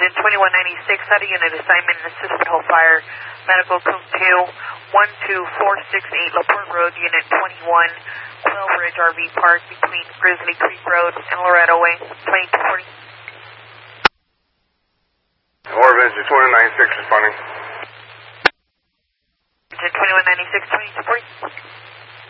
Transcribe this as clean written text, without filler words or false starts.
Engine 2196, out of unit assignment, assisted whole fire, medical Coom 2, 12468 LaPorte Road, Unit 21, Quail Ridge RV Park between Grizzly Creek Road and Loretto Way, 2240. Orb Engine 2196 responding. Engine 2196, 2240.